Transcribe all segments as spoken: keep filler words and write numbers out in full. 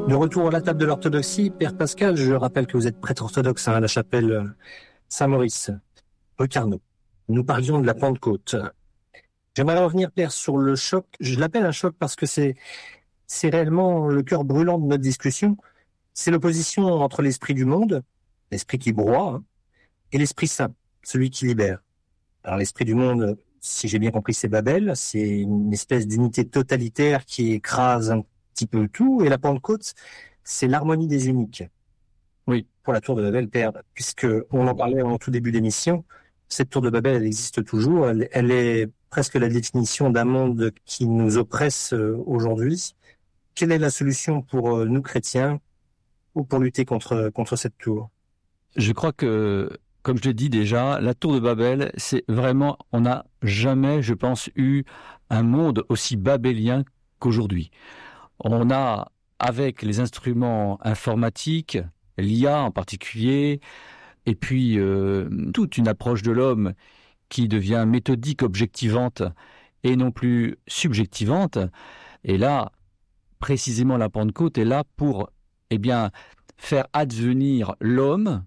De retour à la table de l'orthodoxie, Père Pascal, je rappelle que vous êtes prêtre orthodoxe à la chapelle Saint-Maurice, rue Carnot. Nous parlions de la Pentecôte. J'aimerais revenir, Père, sur le choc. Je l'appelle un choc parce que c'est, c'est réellement le cœur brûlant de notre discussion. C'est l'opposition entre l'esprit du monde, l'esprit qui broie, hein, et l'esprit saint, celui qui libère. Alors l'esprit du monde, si j'ai bien compris, c'est Babel, c'est une espèce d'unité totalitaire qui écrase un petit peu tout, et la Pentecôte, c'est l'harmonie des uniques. Oui. Pour la tour de Babel, Père, puisque on en parlait en tout début d'émission, cette tour de Babel, elle existe toujours, elle, elle est presque la définition d'un monde qui nous oppresse aujourd'hui. Quelle est la solution pour nous chrétiens ou pour lutter contre contre cette tour? Je crois que, comme je l'ai dit déjà, la tour de Babel, c'est vraiment, on n'a jamais, je pense, eu un monde aussi babélien qu'aujourd'hui. On a, avec les instruments informatiques, l'I A en particulier, et puis euh, toute une approche de l'homme qui devient méthodique, objectivante, et non plus subjectivante. Et là, précisément, la Pentecôte est là pour, eh bien, faire advenir l'homme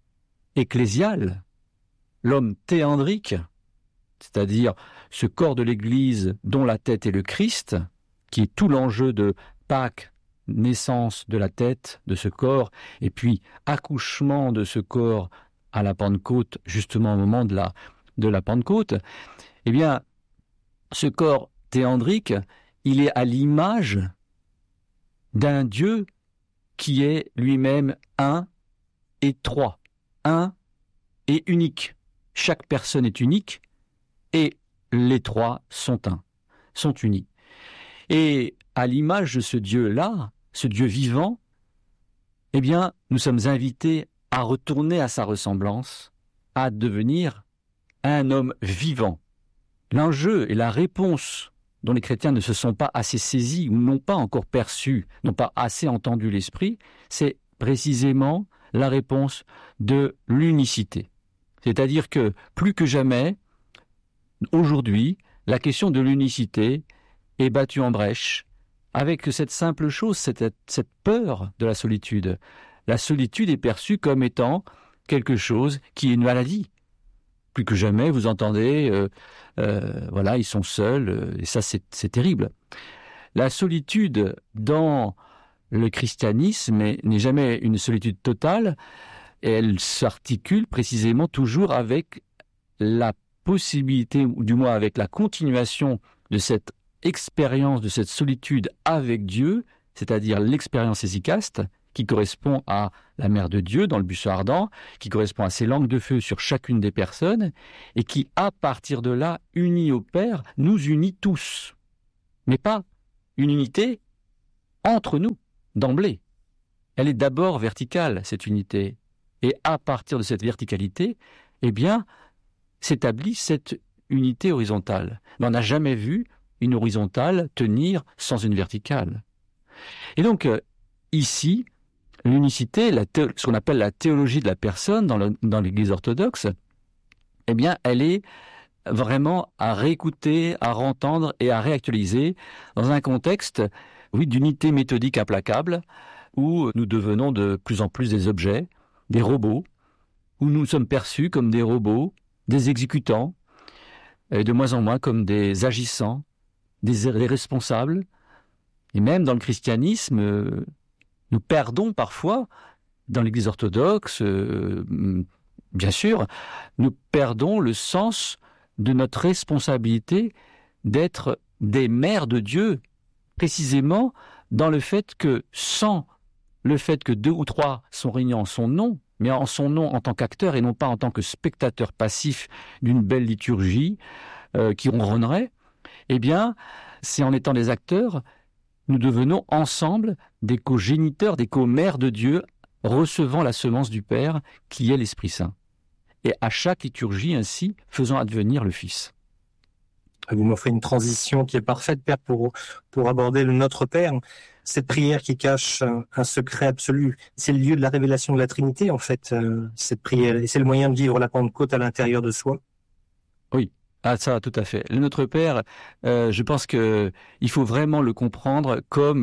ecclésial, l'homme théandrique, c'est-à-dire ce corps de l'Église dont la tête est le Christ, qui est tout l'enjeu de Pâques, naissance de la tête de ce corps, et puis accouchement de ce corps à la Pentecôte, justement au moment de la, de la Pentecôte. Eh bien, ce corps théandrique, il est à l'image d'un Dieu qui est lui-même un et trois, un et unique. Chaque personne est unique et les trois sont un, sont unis. Et à l'image de ce Dieu-là, ce Dieu vivant, eh bien, nous sommes invités à retourner à sa ressemblance, à devenir un homme vivant. L'enjeu et la réponse dont les chrétiens ne se sont pas assez saisis ou n'ont pas encore perçu, n'ont pas assez entendu l'esprit, c'est précisément la réponse de l'unicité. C'est-à-dire que, plus que jamais, aujourd'hui, la question de l'unicité est battue en brèche avec cette simple chose, cette, cette peur de la solitude. La solitude est perçue comme étant quelque chose qui est une maladie. Plus que jamais, vous entendez, euh, euh, voilà, ils sont seuls, euh, et ça, c'est, c'est terrible. La solitude dans le christianisme n'est jamais une solitude totale, et elle s'articule précisément toujours avec la possibilité, ou du moins avec la continuation de cette expérience, de cette solitude avec Dieu, c'est-à-dire l'expérience hésychaste, qui correspond à la mère de Dieu dans le buisson ardent, qui correspond à ces langues de feu sur chacune des personnes, et qui, à partir de là, unie au Père, nous unit tous. Mais pas une unité entre nous, d'emblée. Elle est d'abord verticale, cette unité. Et à partir de cette verticalité, eh bien, s'établit cette unité horizontale. Mais on n'a jamais vu une horizontale tenir sans une verticale. Et donc, euh, ici, l'unicité, la thé- ce qu'on appelle la théologie de la personne dans, le, dans l'Église orthodoxe, eh bien, elle est vraiment à réécouter, à entendre et à réactualiser dans un contexte, oui, d'unité méthodique implacable, où nous devenons de plus en plus des objets, des robots, où nous sommes perçus comme des robots, des exécutants, et de moins en moins comme des agissants, des, des responsables. Et même dans le christianisme, euh, nous perdons parfois, dans l'Église orthodoxe, euh, bien sûr, nous perdons le sens de notre responsabilité d'être des mères de Dieu, précisément dans le fait que, sans le fait que deux ou trois sont réunis en son nom, mais en son nom en tant qu'acteur et non pas en tant que spectateur passif d'une belle liturgie euh, qui ronronnerait, eh bien, c'est en étant des acteurs, nous devenons ensemble des co-géniteurs, des co-mères de Dieu, recevant la semence du Père, qui est l'Esprit Saint. Et à chaque liturgie, ainsi, faisant advenir le Fils. Vous m'offrez une transition qui est parfaite, Père, pour, pour aborder le Notre Père. Cette prière qui cache un, un secret absolu. C'est le lieu de la révélation de la Trinité, en fait, euh, cette prière. Et c'est le moyen de vivre la Pentecôte à l'intérieur de soi. Oui, ah, ça, tout à fait. Le Notre Père, euh, je pense que il faut vraiment le comprendre comme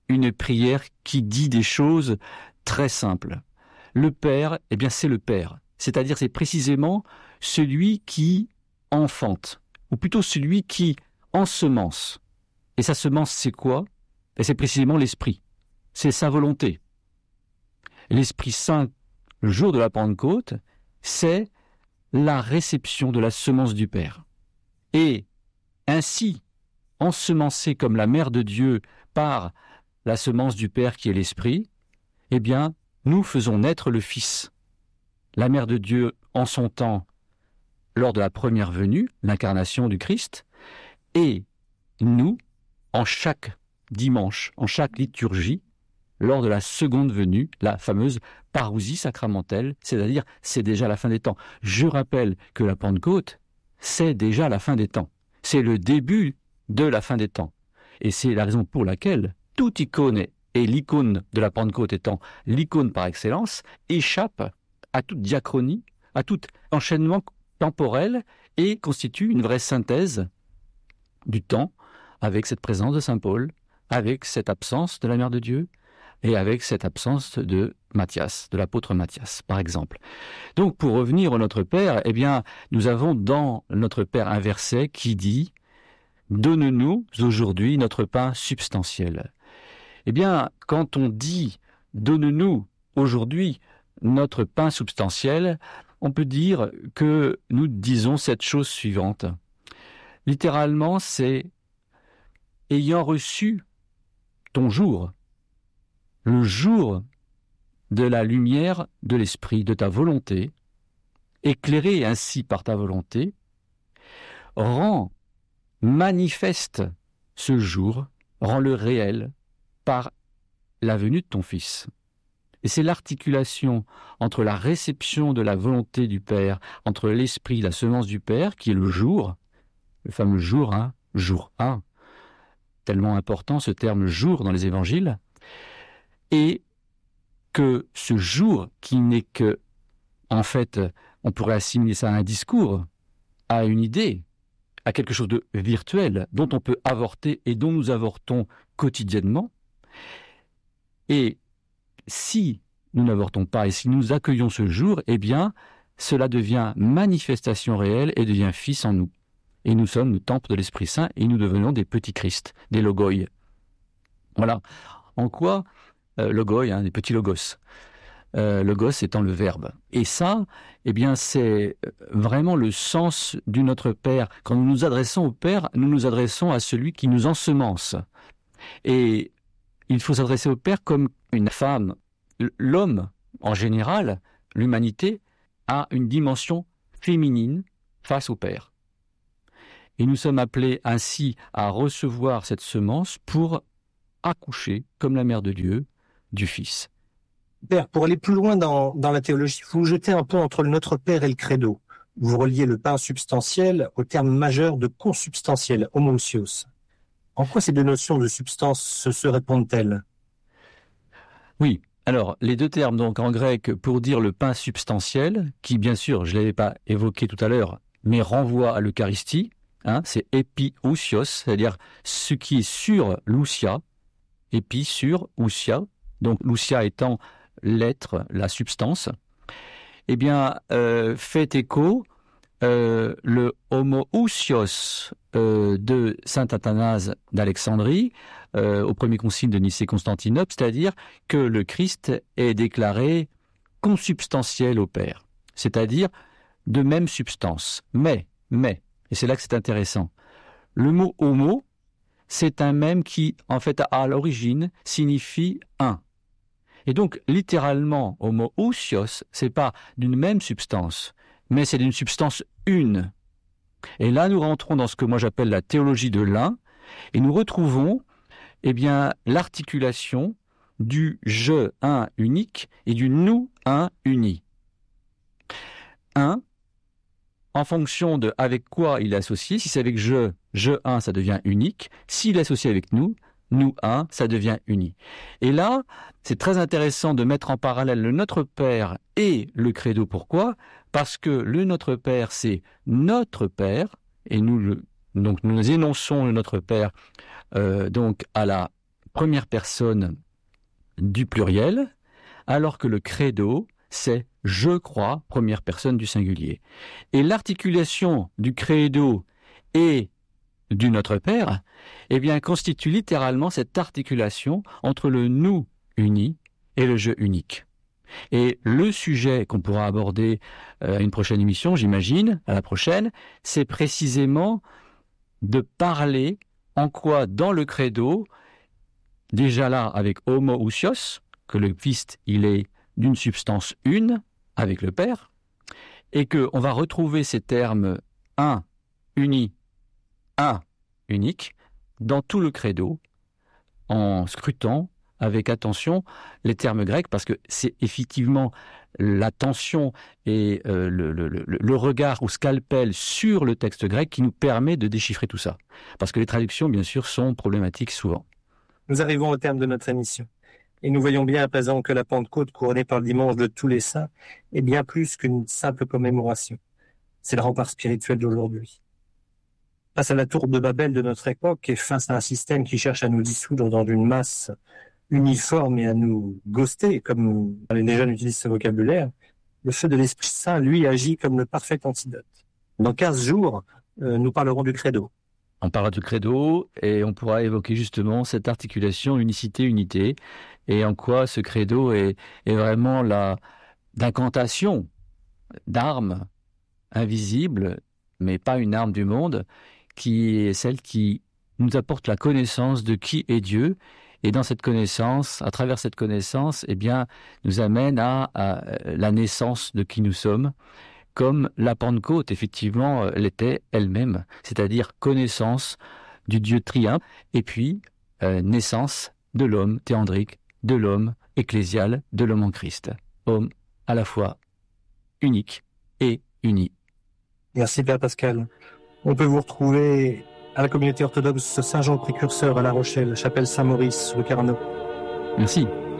une prière qui dit des choses très simples. Le Père, eh bien, c'est le Père. C'est-à-dire, c'est précisément celui qui enfante, ou plutôt celui qui ensemence. Et sa semence, c'est quoi? Et c'est précisément l'Esprit. C'est sa volonté. L'Esprit Saint, le jour de la Pentecôte, c'est la réception de la semence du Père. Et ainsi, ensemencé comme la Mère de Dieu par la semence du Père qui est l'Esprit, eh bien, nous faisons naître le Fils. La Mère de Dieu, en son temps, lors de la première venue, l'incarnation du Christ, et nous, en chaque dimanche, en chaque liturgie, lors de la seconde venue, la fameuse parousie sacramentelle, c'est-à-dire c'est déjà la fin des temps. Je rappelle que la Pentecôte, c'est déjà la fin des temps. C'est le début de la fin des temps. Et c'est la raison pour laquelle toute icône, et l'icône de la Pentecôte étant l'icône par excellence, échappe à toute diachronie, à tout enchaînement temporel et constitue une vraie synthèse du temps avec cette présence de Saint Paul, avec cette absence de la Mère de Dieu et avec cette absence de Matthias, de l'apôtre Matthias, par exemple. Donc, pour revenir au Notre Père, eh bien, nous avons dans Notre Père un verset qui dit « Donne-nous aujourd'hui notre pain substantiel ». Eh bien, quand on dit « Donne-nous aujourd'hui notre pain substantiel », on peut dire que nous disons cette chose suivante. Littéralement, c'est « Ayant reçu ton jour », le jour de la lumière de l'esprit, de ta volonté, éclairé ainsi par ta volonté, rend manifeste ce jour, rend-le réel par la venue de ton Fils. Et c'est l'articulation entre la réception de la volonté du Père, entre l'Esprit, la semence du Père, qui est le jour, le fameux jour, hein, jour un, tellement important ce terme jour dans les évangiles, et que ce jour qui n'est que, en fait, on pourrait assimiler ça à un discours, à une idée, à quelque chose de virtuel, dont on peut avorter et dont nous avortons quotidiennement. Et si nous n'avortons pas et si nous accueillons ce jour, eh bien, cela devient manifestation réelle et devient Fils en nous. Et nous sommes le temple de l'Esprit Saint et nous devenons des petits Christ, des logoi. Voilà. En quoi euh, logoi, hein, des petits logos. Euh, logos étant le verbe. Et ça, eh bien, c'est vraiment le sens du Notre Père. Quand nous nous adressons au Père, nous nous adressons à celui qui nous ensemence. Et il faut s'adresser au Père comme une femme. L'homme, en général, l'humanité, a une dimension féminine face au Père. Et nous sommes appelés ainsi à recevoir cette semence pour accoucher, comme la Mère de Dieu, du Fils. Père, pour aller plus loin dans, dans la théologie, vous vous jetez un peu entre le Notre Père et le Credo. Vous reliez le pain substantiel au terme majeur de consubstantiel, homoousios. En quoi ces deux notions de substance se, se répondent-elles? Oui, alors les deux termes donc en grec pour dire le pain substantiel, qui bien sûr, je ne l'avais pas évoqué tout à l'heure, mais renvoie à l'Eucharistie, hein, c'est epiousios, c'est-à-dire ce qui est sur l'ousia, épi sur ousia, donc l'ousia étant l'être, la substance, eh bien, euh, fait écho euh, le homoousios euh, de saint Athanase d'Alexandrie euh, au premier concile de Nicée-Constantinople, c'est-à-dire que le Christ est déclaré consubstantiel au Père, c'est-à-dire de même substance. Mais, mais, et c'est là que c'est intéressant, le mot homo, c'est un même qui, en fait, à l'origine, signifie un. Et donc, littéralement, homoousios, c'est pas d'une même substance, mais c'est d'une substance une. Et là, nous rentrons dans ce que moi j'appelle la théologie de l'un, et nous retrouvons, eh bien, l'articulation du je un unique et du nous un uni. Un, en fonction de avec quoi il est associé, si c'est avec je, je un, ça devient unique. S'il est associé avec nous, nous un, ça devient uni. Et là, c'est très intéressant de mettre en parallèle le Notre Père et le Credo. Pourquoi? Parce que le Notre Père, c'est notre Père, et nous, le, donc nous énonçons le Notre Père euh, donc à la première personne du pluriel, alors que le credo, c'est « je crois », première personne du singulier. Et l'articulation du credo et du Notre Père, eh bien, constitue littéralement cette articulation entre le nous uni et le je unique. Et le sujet qu'on pourra aborder à une prochaine émission, j'imagine, à la prochaine, c'est précisément de parler en quoi, dans le credo, déjà là, avec homoousios, que le Christ, il est d'une substance une avec le Père, et qu'on va retrouver ces termes un, uni, un, unique, dans tout le credo, en scrutant avec attention les termes grecs, parce que c'est effectivement l'attention et euh, le, le, le, le regard au scalpel sur le texte grec qui nous permet de déchiffrer tout ça. Parce que les traductions, bien sûr, sont problématiques souvent. Nous arrivons au terme de notre émission. Et nous voyons bien à présent que la Pentecôte, couronnée par le dimanche de tous les saints, est bien plus qu'une simple commémoration. C'est le rempart spirituel d'aujourd'hui. Face à la tour de Babel de notre époque et face à un système qui cherche à nous dissoudre dans une masse uniforme et à nous ghoster, comme les jeunes utilisent ce vocabulaire, le feu de l'Esprit Saint, lui, agit comme le parfait antidote. Dans quinze jours, euh, nous parlerons du credo. On parlera du credo et on pourra évoquer justement cette articulation unicité-unité et en quoi ce credo est, est vraiment la d'incantation d'armes invisibles, mais pas une arme du monde, qui est celle qui nous apporte la connaissance de qui est Dieu. Et dans cette connaissance, à travers cette connaissance, eh bien, nous amène à, à la naissance de qui nous sommes, comme la Pentecôte, effectivement, l'était elle-même, c'est-à-dire connaissance du Dieu triun, et puis euh, naissance de l'homme théandrique, de l'homme ecclésial, de l'homme en Christ. Homme à la fois unique et uni. Merci Père Pascal. On peut vous retrouver à la communauté orthodoxe Saint-Jean le Précurseur à La Rochelle, chapelle Saint-Maurice, le Carnot. Merci.